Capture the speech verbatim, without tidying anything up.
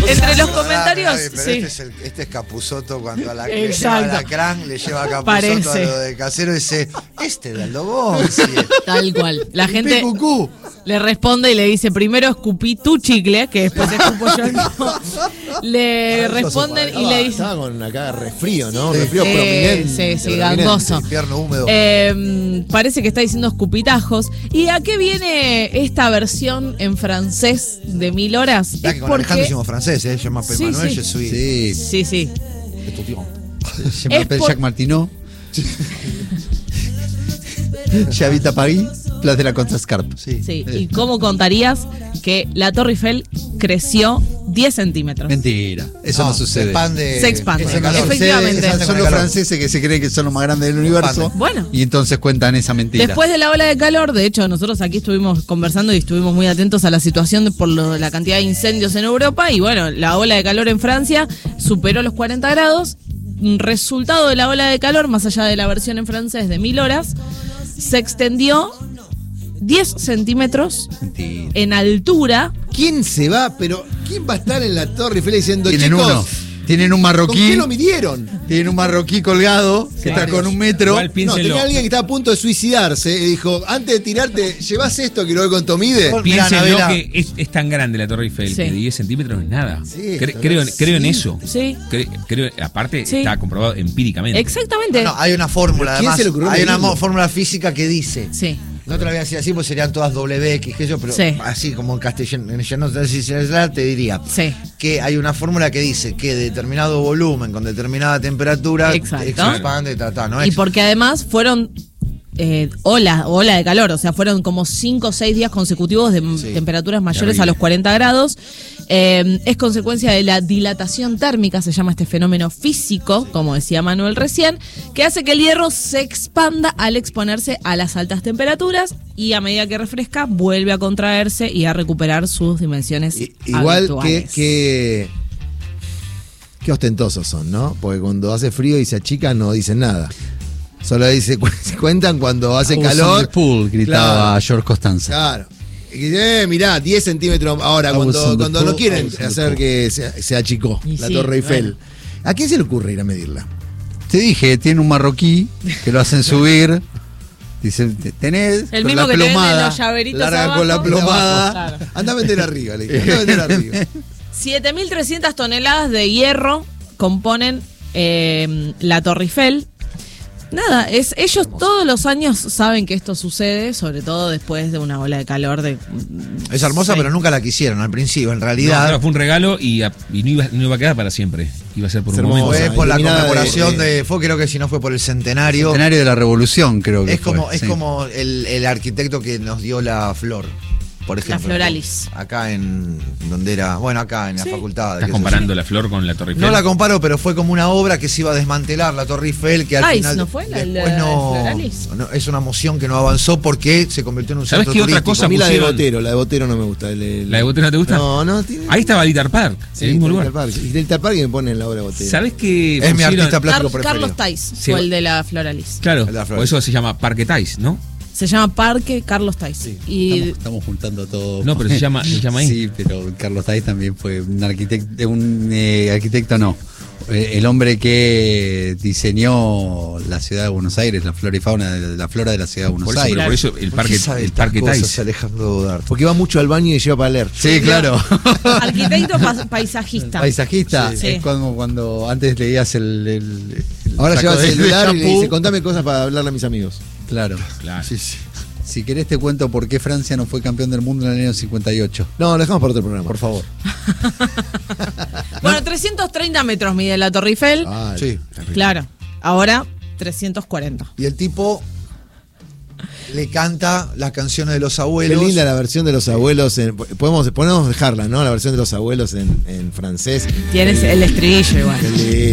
Entre los comentarios, Nadie, pero sí. este, es el, este es Capusotto cuando a la, le lleva Exacto. a la Cran, le lleva a Capusotto Parece. a lo de Casero y dice, este de Aldo Bonzi. Tal cual. La El gente P Q Q. le responde y le dice, primero escupí tu chicle, que después escupo yo el mío. Le responden y le dicen... Estaba con acá resfrío, ¿no? Sí. Resfrío Eh, prominente. sí, sí, prominente. gangoso. Invierno húmedo. Eh, parece que está diciendo escupitajos. ¿Y a qué viene esta versión en francés de Mil Horas? La Es que con Alejandro porque... hicimos francés, ¿eh? Je m'appelle Sí, Manuel, sí. je suis... Sí. Sí, sí. Je m'appelle por- Jacques Martineau. J'habite à Paris, Place de la Contrescarpe. Sí. Sí. ¿Y cómo contarías que la Torre Eiffel creció diez centímetros? Mentira, eso no, Se sucede. expande. Se expande. ese Eso no calor. sucede, Efectivamente. esas Con son el los calor. franceses que se creen que son los más grandes del universo. Expande. Bueno. Y entonces cuentan esa mentira. Después de la ola de calor, de hecho, nosotros aquí estuvimos conversando y estuvimos muy atentos a la situación de- por lo- la cantidad de incendios en Europa. Y bueno, la ola de calor en Francia superó los cuarenta grados. Resultado de la ola de calor, más allá de la versión en francés de Mil Horas, se extendió diez centímetros Mentira. en altura. ¿Quién se va? Pero ¿quién va a estar en la Torre Eiffel diciendo, Tienen chicos, uno. Tienen un ¿con marroquí. qué lo midieron? Tienen un marroquí colgado que está con un metro. Igual No, piénsenlo. tenía alguien que estaba a punto de suicidarse y dijo, antes de tirarte, ¿llevas esto que lo ve con Tomide? Mira, Piénsenlo Anabela. que es, es tan grande la Torre Eiffel Sí. que diez centímetros no es nada. Sí, Cre- pero creo, sí. creo en eso. Sí. Cre- creo, aparte, Sí. está comprobado empíricamente. Exactamente. No, hay una fórmula, ¿Quién además. se le ocurrió Hay una medirlo? mo- fórmula física que dice. Sí. No te la voy a decir así, pues serían todas W X, que yo, pero Sí. así como en castellano, en llano, si se les te diría Sí. que hay una fórmula que dice que determinado volumen con determinada temperatura Exacto. se expande, ta, ta, ¿no? Y Es- porque además fueron eh, ola, ola de calor, o sea, fueron como cinco o seis días consecutivos de Sí. temperaturas mayores Terrible. a los cuarenta grados. Eh, es consecuencia de la dilatación térmica, se llama este fenómeno físico, como decía Manuel recién, que hace que el hierro se expanda al exponerse a las altas temperaturas y a medida que refresca vuelve a contraerse y a recuperar sus dimensiones I- Igual que, habituales. que. Qué ostentosos son, ¿no? Porque cuando hace frío y se achican no dicen nada. Solo dice, cu- se cuentan cuando hace House on calor. the pool, gritaba Claro. George Costanza. Claro. Y dice, eh, mirá, diez centímetros. Ahora, I was cuando, on the cuando pool, no quieren I was on the hacer pool. que se, se achicó Y la sí, Torre Eiffel. bueno. ¿A quién se le ocurre ir a medirla? Te dije, tiene un marroquí que lo hacen subir. Dice, tenés El con mismo la que te venden plomada. los llaveritos Larga abajo. con la plomada. Claro. Anda a meter arriba, le dije. Anda a meter arriba. siete mil trescientas toneladas de hierro componen eh, la Torre Eiffel. Nada, es, ellos todos los años saben que esto sucede, sobre todo después de una ola de calor de... es hermosa, Sí. pero nunca la quisieron al principio. En No, realidad, claro, fue un regalo y, a- y no, iba, no iba a quedar para siempre. Iba a ser por Es un hermoso. momento. fue por la iluminada conmemoración de- de, Fue, creo que si no fue por el centenario. Centenario de la Revolución, creo que Es como, fue, es sí. como el, el arquitecto que nos dio la flor, por ejemplo. Floralis. Acá en donde era, bueno, acá en la Sí. facultad. Estás qué sé comparando yo. la flor con la Torre Eiffel. No la comparo, pero fue como una obra que se iba a desmantelar, la Torre Eiffel, que al Ay, final ¿no fue la- después la- no, Floralis? no- es una moción que no avanzó porque se convirtió en un ¿Sabes centro qué otra turístico. cosa A mí la de pusieron- Botero, la de Botero no me gusta. El- el- ¿La de Botero no te gusta? No, no. Tiene, Ahí estaba Litter Park, sí, en el mismo lugar. Delta Park. Y Delta Park y me ponen la obra de Botero. ¿Sabes qué? Es mi pusieron? artista plástico Car- preferido. Carlos Tais Sí. fue el de la Floralis. Claro, El de la por flor. eso se llama Parque Tais, ¿no? Se llama Parque Carlos Tais. Y Estamos, estamos juntando todo. No, pero se llama- se llama ahí. Sí, pero Carlos Tais también fue un arquitecto, un eh, arquitecto no. Eh, El hombre que diseñó la ciudad de Buenos Aires, la flora y fauna, de la flora de la ciudad de Buenos Por eso, Aires. pero por eso el ¿Por qué Parque, sabe el estas parque cosas, Tais. Alejandro Dodart? Porque va mucho al baño y lleva para leer. Sí, claro. arquitecto pa- paisajista. Paisajista. Sí. Es como cuando antes leías el. el- el Ahora saco lleva el de- de celular y le shampoo. dice, contame cosas para hablarle a mis amigos. Claro. Claro. Sí, sí. Si querés te cuento por qué Francia no fue campeón del mundo en el año cincuenta y ocho. No, lo dejamos para otro programa. Por favor. Bueno, trescientos treinta metros mide la Torre Eiffel. Ah, Sí. Claro. Ahora trescientos cuarenta. Y el tipo le canta las canciones de los Qué abuelos. linda la versión de los abuelos. En, podemos, podemos dejarla, ¿no? La versión de los abuelos en, en francés. Tienes el estribillo igual. Qué lindo.